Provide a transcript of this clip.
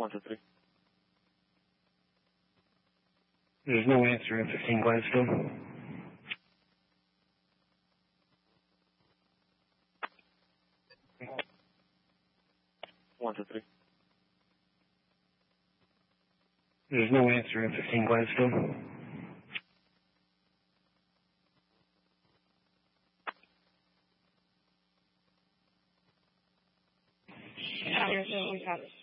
1, 2, 3. There's no answer in 15 Gladstone. 1, 2, 3. There's no answer in 15 Gladstone. There's no answer.